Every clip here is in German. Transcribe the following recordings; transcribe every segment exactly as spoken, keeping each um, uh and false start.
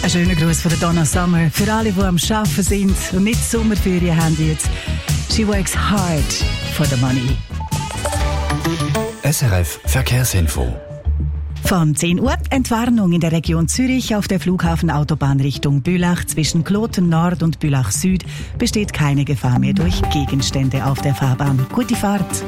Ein schöner Gruß von der Donna Summer für alle, die am Arbeiten sind und nicht Sommerferien haben jetzt. She works hard for the money. S R F Verkehrsinfo. Von zehn Uhr Entwarnung in der Region Zürich auf der Flughafenautobahn Richtung Bülach. Zwischen Kloten Nord und Bülach Süd besteht keine Gefahr mehr durch Gegenstände auf der Fahrbahn. Gute Fahrt!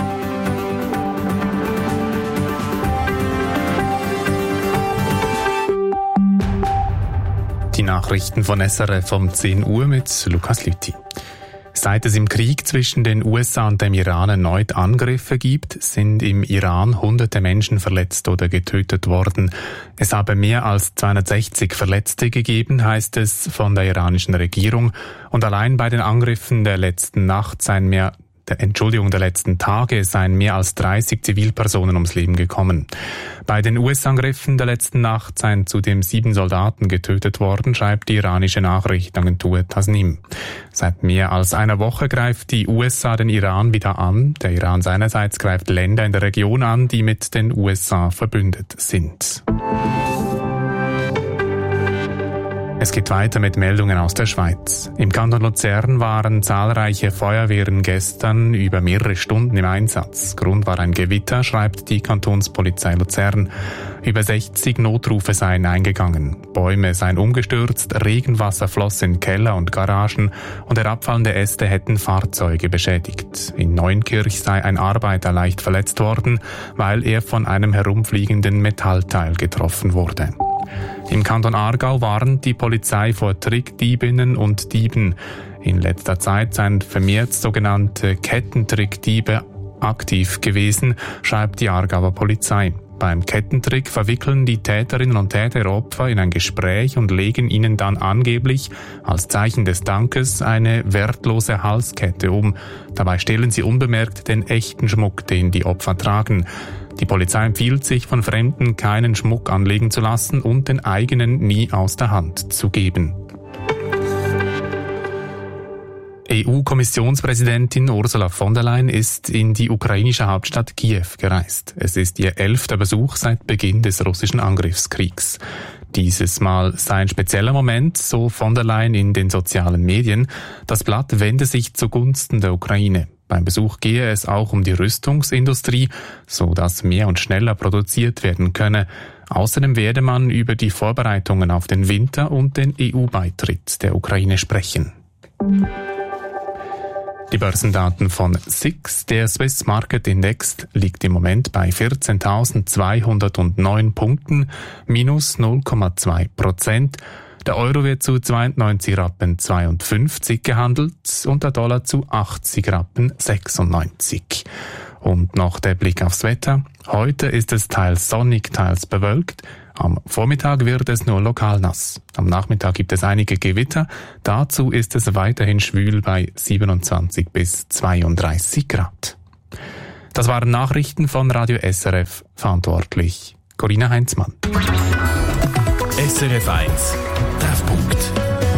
Die Nachrichten von S R F um zehn Uhr mit Lukas Lüthi. Seit es im Krieg zwischen den U S A und dem Iran erneut Angriffe gibt, sind im Iran hunderte Menschen verletzt oder getötet worden. Es habe mehr als zweihundertsechzig Verletzte gegeben, heißt es von der iranischen Regierung. Und allein bei den Angriffen der letzten Nacht seien mehr Der Entschuldigung, der letzten Tage seien mehr als dreißig Zivilpersonen ums Leben gekommen. Bei den U S-Angriffen der letzten Nacht seien zudem sieben Soldaten getötet worden, schreibt die iranische Nachrichtenagentur Tasnim. Seit mehr als einer Woche greift die U S A den Iran wieder an. Der Iran seinerseits greift Länder in der Region an, die mit den U S A verbündet sind. Es geht weiter mit Meldungen aus der Schweiz. Im Kanton Luzern waren zahlreiche Feuerwehren gestern über mehrere Stunden im Einsatz. Grund war ein Gewitter, schreibt die Kantonspolizei Luzern. Über sechzig Notrufe seien eingegangen. Bäume seien umgestürzt, Regenwasser floss in Keller und Garagen und herabfallende Äste hätten Fahrzeuge beschädigt. In Neunkirch sei ein Arbeiter leicht verletzt worden, weil er von einem herumfliegenden Metallteil getroffen wurde. Im Kanton Aargau warnt die Polizei vor Trickdiebinnen und Dieben. In letzter Zeit seien vermehrt sogenannte Kettentrickdiebe aktiv gewesen, schreibt die Aargauer Polizei. Beim Kettentrick verwickeln die Täterinnen und Täter Opfer in ein Gespräch und legen ihnen dann angeblich als Zeichen des Dankes eine wertlose Halskette um. Dabei stehlen sie unbemerkt den echten Schmuck, den die Opfer tragen. Die Polizei empfiehlt sich, von Fremden keinen Schmuck anlegen zu lassen und den eigenen nie aus der Hand zu geben. E U-Kommissionspräsidentin Ursula von der Leyen ist in die ukrainische Hauptstadt Kiew gereist. Es ist ihr elfter Besuch seit Beginn des russischen Angriffskriegs. Dieses Mal sei ein spezieller Moment, so von der Leyen in den sozialen Medien. Das Blatt wende sich zugunsten der Ukraine. Beim Besuch gehe es auch um die Rüstungsindustrie, so dass mehr und schneller produziert werden könne. Außerdem werde man über die Vorbereitungen auf den Winter und den E U-Beitritt der Ukraine sprechen. Die Börsendaten von S I X, der Swiss Market Index, liegt im Moment bei vierzehntausendzweihundertneun Punkten, minus null Komma zwei Prozent. Der Euro wird zu zweiundneunzig Rappen zweiundfünfzig gehandelt und der Dollar zu achtzig Rappen sechsundneunzig. Und noch der Blick aufs Wetter. Heute ist es teils sonnig, teils bewölkt. Am Vormittag wird es nur lokal nass. Am Nachmittag gibt es einige Gewitter. Dazu ist es weiterhin schwül bei siebenundzwanzig bis zweiunddreißig Grad. Das waren Nachrichten von Radio S R F, verantwortlich Corinna Heinzmann. S R F eins Treffpunkt.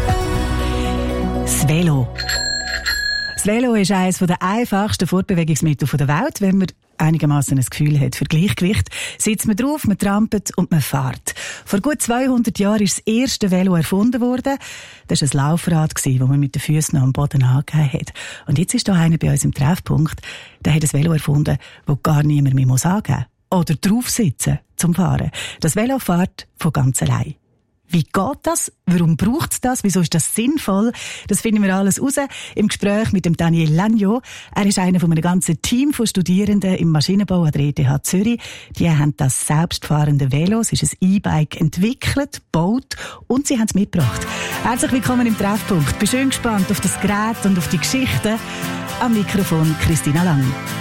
Das Velo. Das Velo ist eines der einfachsten Fortbewegungsmittel der Welt, wenn man einigermaßen ein Gefühl hat für Gleichgewicht. Sitzt man drauf, man trampelt und man fährt. Vor gut zweihundert Jahren ist das erste Velo erfunden worden. Das war ein Laufrad, das man mit den Füßen am Boden angegeben hat. Und jetzt ist da einer bei uns im Treffpunkt, der hat ein Velo erfunden, das gar niemand mehr angeben muss. Oder drauf sitzen zum Fahren. Das Velo fährt von ganz allein. Wie geht das? Warum braucht es das? Wieso ist das sinnvoll? Das finden wir alles raus im Gespräch mit dem Daniel Lagno. Er ist einer von einem ganzen Team von Studierenden im Maschinenbau an der E T H Zürich. Die haben das selbstfahrende Velo, es ist ein E-Bike, entwickelt, gebaut und sie haben es mitgebracht. Herzlich willkommen im Treffpunkt. Bin schön gespannt auf das Gerät und auf die Geschichte. Am Mikrofon Christina Lang.